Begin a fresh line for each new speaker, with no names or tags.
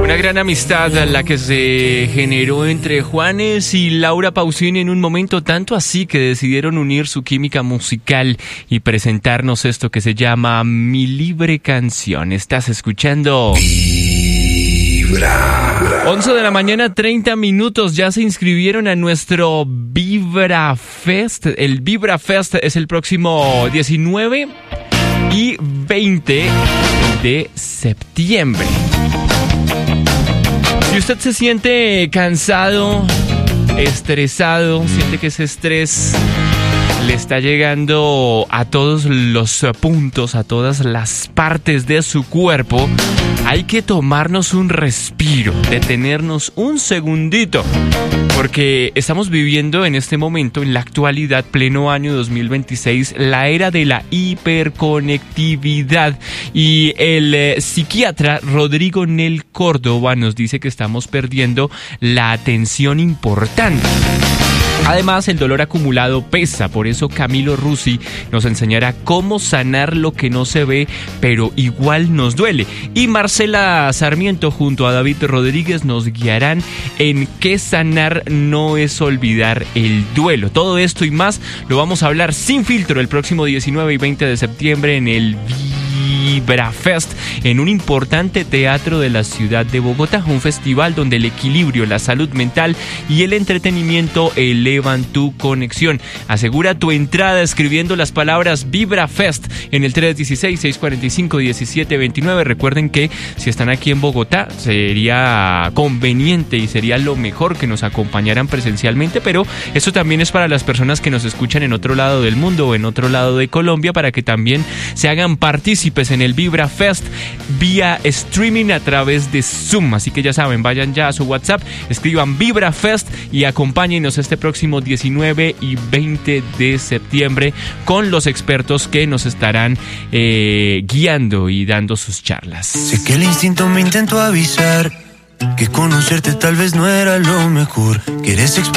Una gran amistad la que se generó entre Juanes y Laura Pausini en un momento, tanto así que decidieron unir su química musical y presentarnos esto que se llama Mi Libre Canción. Estás escuchando Vibra. 11 de la mañana, 30 minutos. Ya se inscribieron a nuestro Vibra Fest. El Vibra Fest es el próximo 19 y 20 de septiembre. Si usted se siente cansado, estresado, siente que ese estrés le está llegando a todos los puntos, a todas las partes de su cuerpo, hay que tomarnos un respiro, detenernos un segundito, porque estamos viviendo en este momento, en la actualidad, pleno año 2026, la era de la hiperconectividad. Y el psiquiatra Rodrigo Nel Córdoba nos dice que estamos perdiendo la atención importante. Además, el dolor acumulado pesa, por eso Camilo Rusi nos enseñará cómo sanar lo que no se ve, pero igual nos duele. Y Marcela Sarmiento junto a David Rodríguez nos guiarán en qué sanar no es olvidar el duelo. Todo esto y más lo vamos a hablar sin filtro el próximo 19 y 20 de septiembre en el Vibra Fest, en un importante teatro de la ciudad de Bogotá, un festival donde el equilibrio, la salud mental y el entretenimiento elevan tu conexión. Asegura tu entrada escribiendo las palabras Vibra Fest en el 316-645-1729. Recuerden que si están aquí en Bogotá sería conveniente y sería lo mejor que nos acompañaran presencialmente, pero eso también es para las personas que nos escuchan en otro lado del mundo o en otro lado de Colombia, para que también se hagan partícipes en el Vibra Fest vía streaming a través de Zoom. Así que ya saben, vayan ya a su WhatsApp, escriban Vibra Fest y acompáñenos este próximo 19 y 20 de septiembre con los expertos que nos estarán guiando y dando sus charlas.
Sé que el instinto me intentó avisar que conocerte tal vez no era lo mejor. Quieres